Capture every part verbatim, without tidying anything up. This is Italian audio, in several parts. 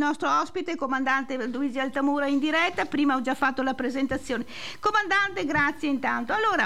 nostro ospite, comandante Luigi Altamura, in diretta. Prima ho già fatto la presentazione. Comandante, grazie intanto. Allora,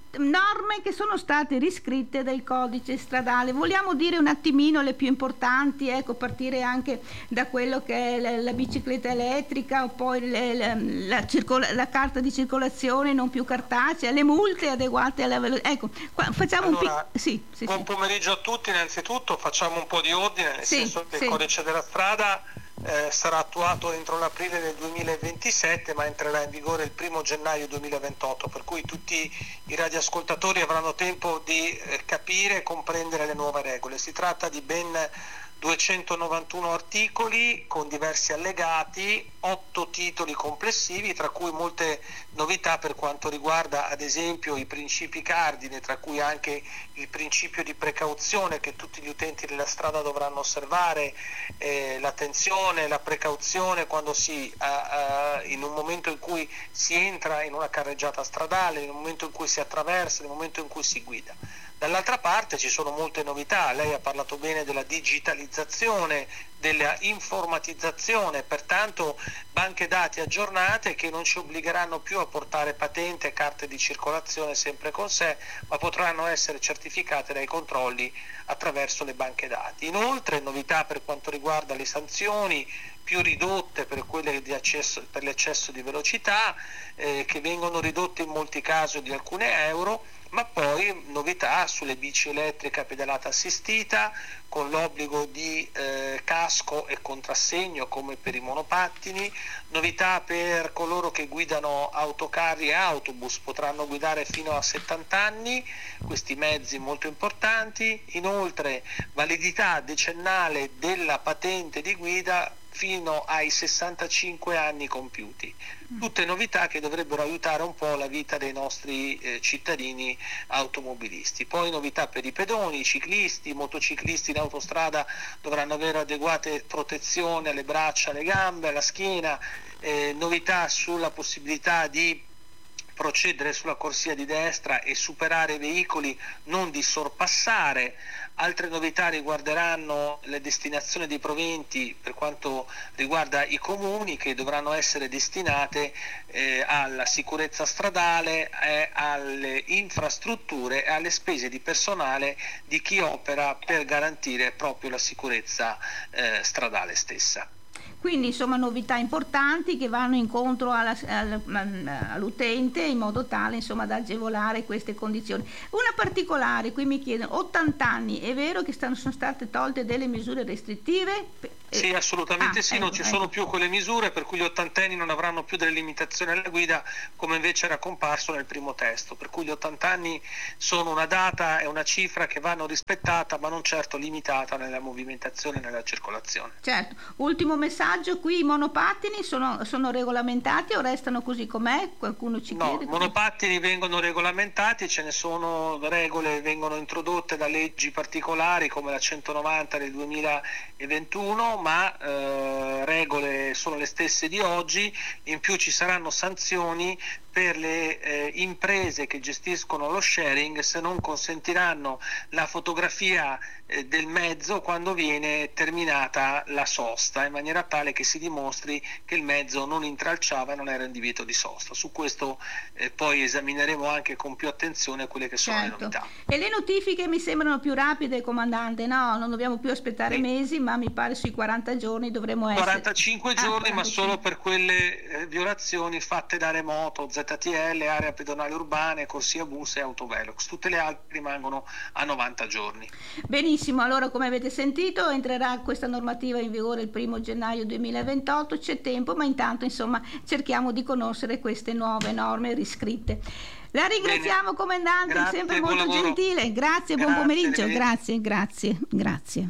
norme che sono state riscritte dal codice stradale, vogliamo dire un attimino le più importanti, ecco, partire anche da quello che è la, la bicicletta elettrica, o poi le, la, la, circola, la carta di circolazione non più cartacea, le multe adeguate alla velocità. Ecco, qua facciamo allora, un pic- sì, sì, buon sì. pomeriggio a tutti. Innanzitutto facciamo un po' di ordine, nel sì, senso che sì. il codice della strada eh, sarà attuato entro l'aprile del duemilaventisette, ma entrerà in vigore il primo gennaio duemilaventotto, per cui tutti i radioascoltatori avranno tempo di eh, capire e comprendere le nuove regole. Si tratta di ben duecentonovantuno articoli con diversi allegati, otto titoli complessivi, tra cui molte novità per quanto riguarda ad esempio i principi cardine, tra cui anche il principio di precauzione che tutti gli utenti della strada dovranno osservare, eh, l'attenzione, la precauzione quando si, uh, uh, in un momento in cui si entra in una carreggiata stradale, nel momento in cui si attraversa, nel momento in cui si guida. Dall'altra parte ci sono molte novità, lei ha parlato bene della digitalizzazione, della informatizzazione, pertanto banche dati aggiornate che non ci obbligheranno più a portare patente e carte di circolazione sempre con sé, ma potranno essere certificate dai controlli attraverso le banche dati. Inoltre, novità per quanto riguarda le sanzioni, più ridotte per quelle di accesso, per l'eccesso di velocità, eh, che vengono ridotte in molti casi di alcune euro, ma poi novità sulle bici elettriche a pedalata assistita, con l'obbligo di eh, casco e contrassegno come per i monopattini, novità per coloro che guidano autocarri e autobus, potranno guidare fino a settanta anni, questi mezzi molto importanti. Inoltre validità decennale della patente di guida fino ai sessantacinque anni compiuti. Tutte novità che dovrebbero aiutare un po' la vita dei nostri eh, cittadini automobilisti. Poi novità per i pedoni, i ciclisti, i motociclisti in autostrada dovranno avere adeguate protezioni alle braccia, alle gambe, alla schiena, eh, novità sulla possibilità di procedere sulla corsia di destra e superare i veicoli, non di sorpassare. Altre novità riguarderanno le destinazioni dei proventi per quanto riguarda i comuni, che dovranno essere destinate eh, alla sicurezza stradale, eh, alle infrastrutture e alle spese di personale di chi opera per garantire proprio la sicurezza eh, stradale stessa. Quindi insomma novità importanti che vanno incontro alla, alla, all'utente in modo tale insomma da agevolare queste condizioni. Una particolare, qui mi chiedono, ottanta anni, è vero che stanno, sono state tolte delle misure restrittive? Sì, assolutamente ah, sì, ecco, non ci ecco. sono più quelle misure per cui gli ottantenni non avranno più delle limitazioni alla guida, come invece era comparso nel primo testo, per cui gli ottantanni sono una data e una cifra che vanno rispettata, ma non certo limitata nella movimentazione e nella circolazione. Certo, ultimo messaggio, qui i monopattini sono, sono regolamentati o restano così com'è? Qualcuno ci no, chiede? No, i monopattini vengono regolamentati, ce ne sono regole, vengono introdotte da leggi particolari come la centonovanta del duemilaventuno, ma eh, regole sono le stesse di oggi. In più ci saranno sanzioni per le eh, imprese che gestiscono lo sharing se non consentiranno la fotografia eh, del mezzo quando viene terminata la sosta, in maniera tale che si dimostri che il mezzo non intralciava e non era in divieto di sosta. Su questo eh, poi esamineremo anche con più attenzione quelle che sono certo. le novità. E le notifiche mi sembrano più rapide, comandante, no? Non dobbiamo più aspettare sì. mesi, ma mi pare sui quaranta giorni dovremo essere... quarantacinque giorni, ah, quarantacinque. Ma solo per quelle eh, violazioni fatte da remoto, Z T L, area pedonale urbane, corsia bus e autovelox. Tutte le altre rimangono a novanta giorni. Benissimo, allora come avete sentito entrerà questa normativa in vigore il primo gennaio duemilaventotto, c'è tempo, ma intanto insomma cerchiamo di conoscere queste nuove norme riscritte. La ringraziamo. Bene. Comandante, grazie, sempre molto gentile, grazie, grazie, buon pomeriggio, grazie, grazie, grazie.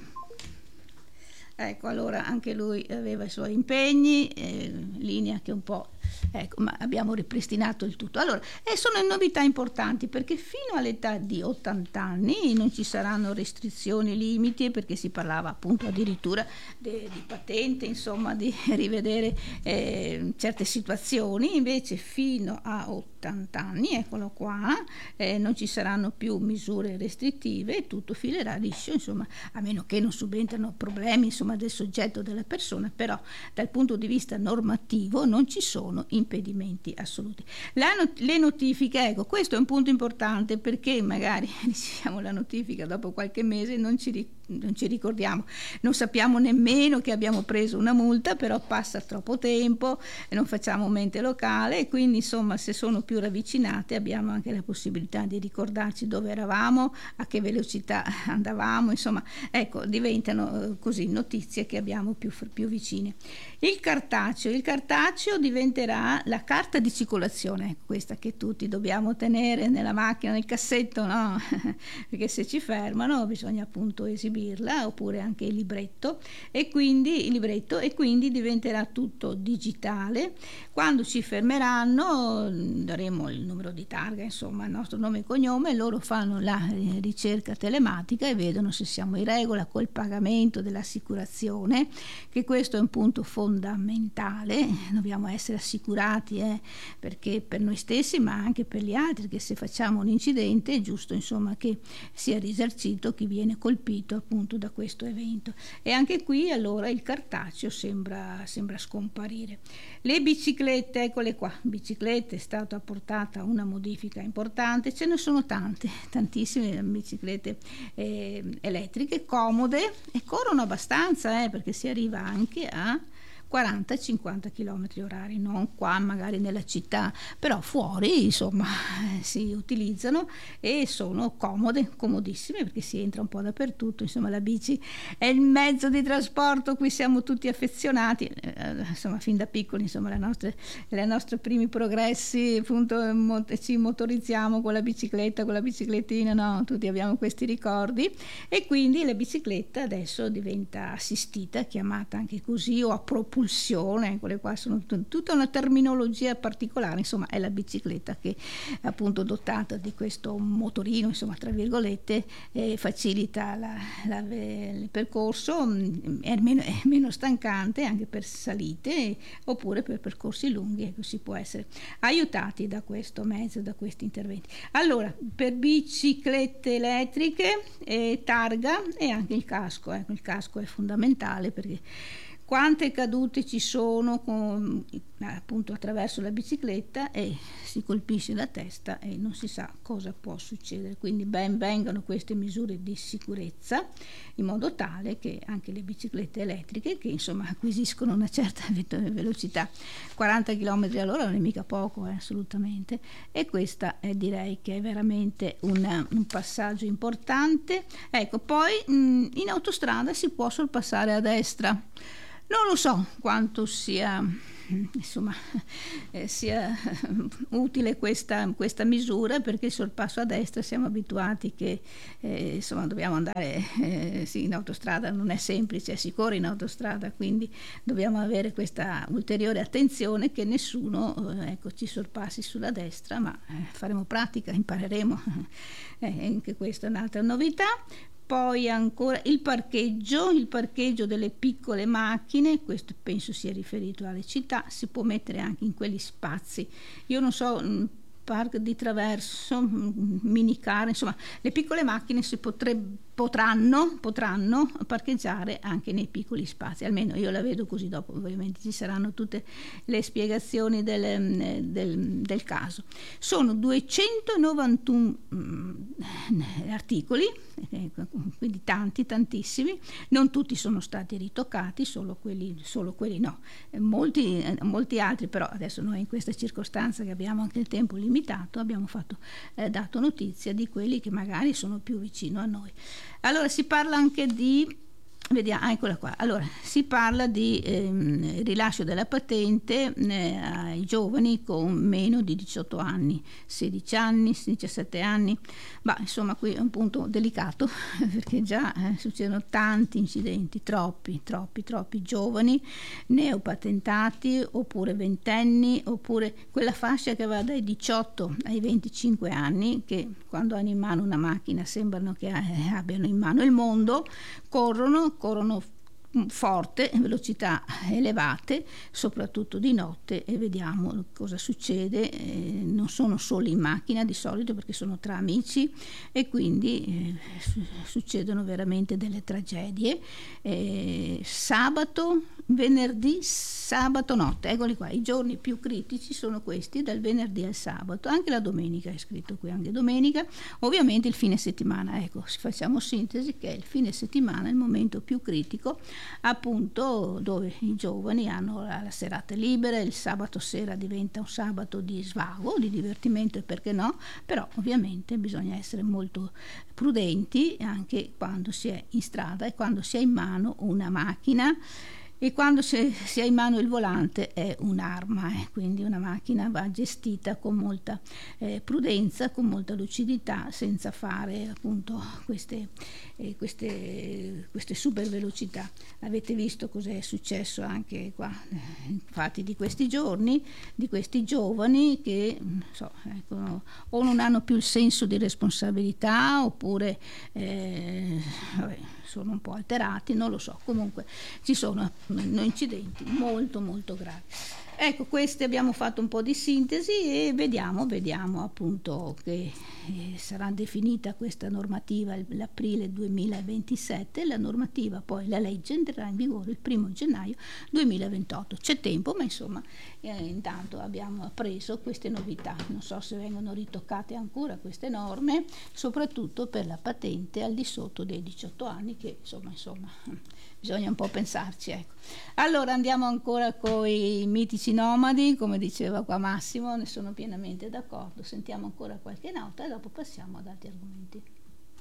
Ecco, allora anche lui aveva i suoi impegni, eh, linea che un po'... Ecco, ma abbiamo ripristinato il tutto. Allora, e sono novità importanti perché fino all'età di ottanta anni non ci saranno restrizioni, limiti, perché si parlava appunto addirittura de, di patente, insomma, di rivedere eh, certe situazioni. Invece fino a ottanta settanta anni, eccolo qua, eh, non ci saranno più misure restrittive e tutto filerà liscio, insomma, a meno che non subentrano problemi, insomma, del soggetto della persona, però dal punto di vista normativo non ci sono impedimenti assoluti. La not- le notifiche, ecco, questo è un punto importante, perché magari riceviamo la notifica dopo qualche mese e non ci ricordiamo, non ci ricordiamo, non sappiamo nemmeno che abbiamo preso una multa, però passa troppo tempo e non facciamo mente locale, e quindi insomma, se sono più ravvicinate abbiamo anche la possibilità di ricordarci dove eravamo, a che velocità andavamo, insomma, ecco, diventano eh, così notizie che abbiamo più, più vicine. Il cartaceo, il cartaceo diventerà la carta di circolazione, ecco, questa che tutti dobbiamo tenere nella macchina, nel cassetto, no? Perché se ci fermano bisogna appunto esibirla, oppure anche il libretto, e quindi il libretto e quindi diventerà tutto digitale. Quando ci fermeranno daremo il numero di targa, insomma il nostro nome e cognome, loro fanno la ricerca telematica e vedono se siamo in regola col pagamento dell'assicurazione, che questo è un punto fondamentale. Dobbiamo essere assicurati, eh, perché per noi stessi ma anche per gli altri, che se facciamo un incidente è giusto insomma che sia risarcito chi viene colpito appunto da questo evento. E anche qui allora il cartaceo sembra, sembra scomparire. Le biciclette, eccole qua, biciclette, è stata apportata una modifica importante, ce ne sono tante, tantissime biciclette eh, elettriche, comode, e corrono abbastanza, eh, perché si arriva anche a quaranta cinquanta chilometri orari, non qua magari nella città, però fuori insomma si utilizzano e sono comode, comodissime, perché si entra un po' dappertutto. Insomma, la bici è il mezzo di trasporto a cui siamo tutti affezionati, eh, insomma fin da piccoli, insomma le nostre, le nostri primi progressi appunto ci motorizziamo con la bicicletta, con la biciclettina, no? Tutti abbiamo questi ricordi, e quindi la bicicletta adesso diventa assistita, chiamata anche così, o a propulsione, quelle qua sono t- tutta una terminologia particolare. Insomma è la bicicletta che è appunto dotata di questo motorino, insomma tra virgolette, eh, facilita la, la, il percorso, è meno, è meno stancante anche per salite oppure per percorsi lunghi, ecco, si può essere aiutati da questo mezzo, da questi interventi. Allora, per biciclette elettriche, eh, targa e anche il casco, ecco, il casco è fondamentale, perché quante cadute ci sono con, appunto attraverso la bicicletta, e si colpisce la testa e non si sa cosa può succedere. Quindi ben vengano queste misure di sicurezza, in modo tale che anche le biciclette elettriche, che insomma acquisiscono una certa velocità, quaranta chilometri all'ora non è mica poco, eh, assolutamente, e questa è, direi che è veramente una, un passaggio importante. Ecco, poi mh, in autostrada si può sorpassare a destra. Non lo so quanto sia, insomma, eh, sia utile questa, questa misura, perché il sorpasso a destra siamo abituati che eh, insomma dobbiamo andare eh, sì, in autostrada, non è semplice, si corre in autostrada, quindi dobbiamo avere questa ulteriore attenzione che nessuno eh, ecco, ci sorpassi sulla destra, ma eh, faremo pratica, impareremo, eh, anche questa è un'altra novità. Poi ancora il parcheggio, il parcheggio delle piccole macchine, questo penso sia riferito alle città, si può mettere anche in quegli spazi, io non so, park di traverso, minicar, insomma le piccole macchine si potrebbe, potranno, potranno parcheggiare anche nei piccoli spazi, almeno io la vedo così. Dopo ovviamente ci saranno tutte le spiegazioni del, del, del caso. Sono duecentonovantuno mm, articoli, quindi tanti, tantissimi, non tutti sono stati ritoccati, solo quelli, solo quelli no, molti, molti altri, però adesso noi in questa circostanza che abbiamo anche il tempo limitato abbiamo fatto, eh, dato notizia di quelli che magari sono più vicino a noi. Allora si parla anche di, vediamo, ah, eccola qua. Allora si parla di ehm, rilascio della patente eh, ai giovani con meno di diciotto anni, sedici anni, diciassette anni, ma insomma qui è un punto delicato perché già eh, succedono tanti incidenti, troppi, troppi, troppi giovani neopatentati, oppure ventenni, oppure quella fascia che va dai diciotto ai venticinque anni, che quando hanno in mano una macchina sembrano che eh, abbiano in mano il mondo, corrono corrono forte, velocità elevate, soprattutto di notte, e vediamo cosa succede. Eh, non sono solo in macchina di solito, perché sono tra amici, e quindi eh, succedono veramente delle tragedie. Eh, sabato, venerdì, sabato notte, eccoli qua, i giorni più critici sono questi, dal venerdì al sabato, anche la domenica è scritto qui, anche domenica, ovviamente il fine settimana, ecco, facciamo sintesi, che è il fine settimana il momento più critico, appunto, dove i giovani hanno la, la serata libera, il sabato sera diventa un sabato di svago, di divertimento, e perché no, però ovviamente bisogna essere molto prudenti anche quando si è in strada e quando si ha in mano una macchina. E quando si, si ha in mano il volante è un'arma, eh? Quindi una macchina va gestita con molta eh, prudenza, con molta lucidità, senza fare appunto queste, eh, queste, queste super velocità. Avete visto cos'è successo anche qua, eh, infatti, di questi giorni, di questi giovani che so, ecco, o non hanno più il senso di responsabilità, oppure eh, vabbè, sono un po' alterati, non lo so, comunque ci sono incidenti molto molto gravi. Ecco, queste abbiamo fatto un po' di sintesi e vediamo, vediamo appunto che eh, sarà definita questa normativa l'aprile duemilaventisette, la normativa, poi la legge entrerà in vigore il primo gennaio duemilaventotto. C'è tempo, ma insomma eh, intanto abbiamo appreso queste novità. Non so se vengono ritoccate ancora queste norme, soprattutto per la patente al di sotto dei diciotto anni, che insomma insomma bisogna un po' pensarci, ecco. Allora andiamo ancora con i mitici nomadi, come diceva qua Massimo, ne sono pienamente d'accordo. Sentiamo ancora qualche nota e dopo passiamo ad altri argomenti.